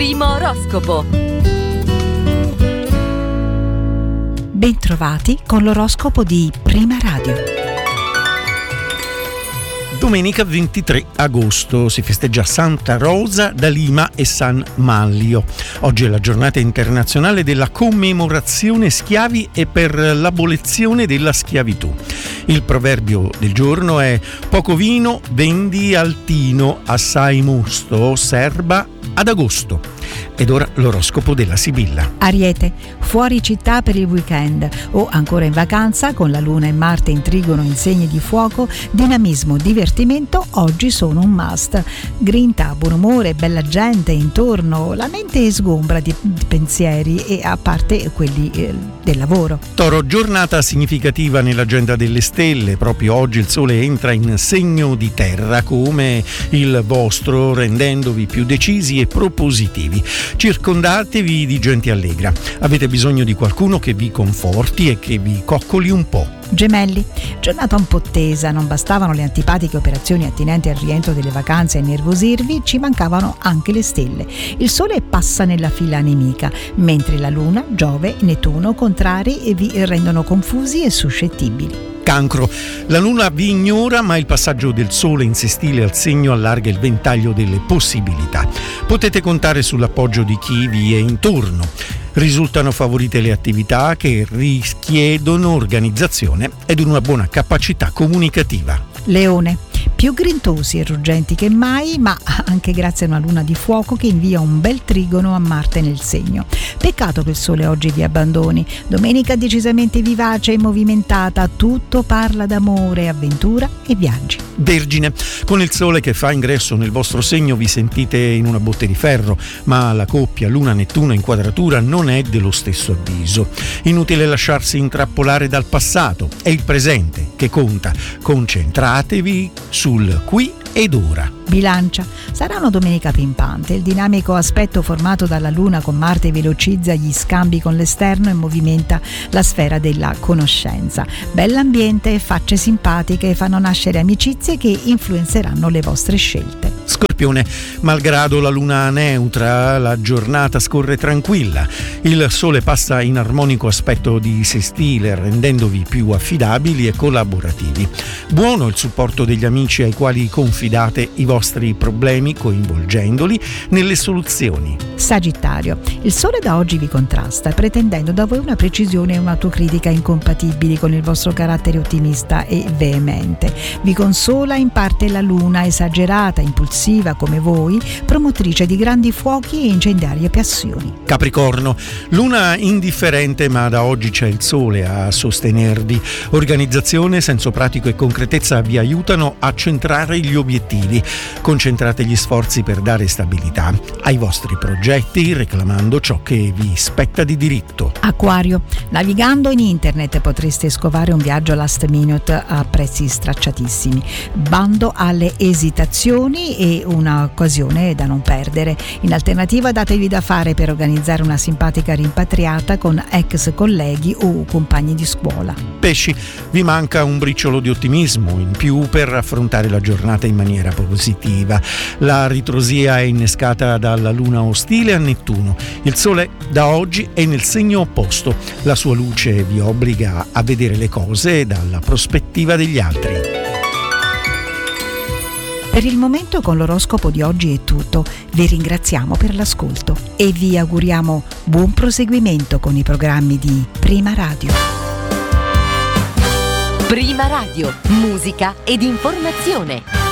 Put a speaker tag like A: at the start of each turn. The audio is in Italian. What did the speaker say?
A: Primo oroscopo.
B: Bentrovati con l'oroscopo di Prima Radio.
C: Domenica 23 agosto si festeggia Santa Rosa da Lima e San Manlio. Oggi è la giornata internazionale della commemorazione schiavi e per l'abolizione della schiavitù. Il proverbio del giorno è: poco vino vendi al tino, assai mosto serba ad agosto. Ed ora l'oroscopo della Sibilla.
B: Ariete, fuori città per il weekend o ancora in vacanza con la Luna e Marte in trigono in segni di fuoco, dinamismo, divertimento oggi sono un must. Grinta, buon umore, bella gente intorno, la mente sgombra di pensieri e a parte quelli del lavoro.
C: Toro, giornata significativa nell'agenda delle stelle. Proprio oggi il sole entra in segno di terra come il vostro, rendendovi più decisi e propositivi. Circondatevi di gente allegra. Avete bisogno di qualcuno che vi conforti e che vi coccoli un po'.
B: Gemelli, giornata un po' tesa, non bastavano le antipatiche operazioni attinenti al rientro delle vacanze a innervosirvi, ci mancavano anche le stelle. Il sole passa nella fila nemica, mentre la luna, Giove, Nettuno, contrari vi rendono confusi e suscettibili.
C: Cancro, la luna vi ignora, ma il passaggio del sole in sestile al segno allarga il ventaglio delle possibilità. Potete contare sull'appoggio di chi vi è intorno. Risultano favorite le attività che richiedono organizzazione ed una buona capacità comunicativa.
B: Leone, più grintosi e ruggenti che mai, ma anche grazie a una luna di fuoco che invia un bel trigono a Marte nel segno. Peccato che il sole oggi vi abbandoni. Domenica decisamente vivace e movimentata, tutto parla d'amore, avventura e viaggi.
C: Vergine, con il sole che fa ingresso nel vostro segno vi sentite in una botte di ferro, ma la coppia Luna-Nettuno in quadratura non è dello stesso avviso. Inutile lasciarsi intrappolare dal passato, è il presente che conta. Concentratevi sul qui ed ora.
B: Bilancia, sarà una domenica pimpante. Il dinamico aspetto formato dalla Luna con Marte velocizza gli scambi con l'esterno e movimenta la sfera della conoscenza. Bell'ambiente e facce simpatiche fanno nascere amicizie che influenzeranno le vostre scelte.
C: Scorpione, malgrado la luna neutra, la giornata scorre tranquilla. Il sole passa in armonico aspetto di sestile, rendendovi più affidabili e collaborativi. Buono il supporto degli amici ai quali confidate i vostri problemi, coinvolgendoli nelle soluzioni.
B: Sagittario, il sole da oggi vi contrasta, pretendendo da voi una precisione e un'autocritica incompatibili con il vostro carattere ottimista e veemente. Vi consola in parte la luna, esagerata, impulsiva come voi, promotrice di grandi fuochi e incendiarie passioni.
C: Capricorno, luna indifferente, ma da oggi c'è il sole a sostenervi. Organizzazione, senso pratico e concretezza vi aiutano a centrare gli obiettivi. Concentrate gli sforzi per dare stabilità ai vostri progetti, reclamando ciò che vi spetta di diritto.
B: Acquario, navigando in internet potreste scovare un viaggio last minute a prezzi stracciatissimi. Bando alle esitazioni e un'occasione da non perdere. In alternativa datevi da fare per organizzare una simpatica rimpatriata con ex colleghi o compagni di scuola.
C: Pesci, vi manca un briciolo di ottimismo in più per affrontare la giornata in maniera positiva. La ritrosia è innescata dalla luna ostile a Nettuno. Il sole da oggi è nel segno opposto. La sua luce vi obbliga a vedere le cose dalla prospettiva degli altri.
B: Per il momento con l'oroscopo di oggi è tutto. Vi ringraziamo per l'ascolto e vi auguriamo buon proseguimento con i programmi di Prima Radio.
A: Prima Radio, musica ed informazione.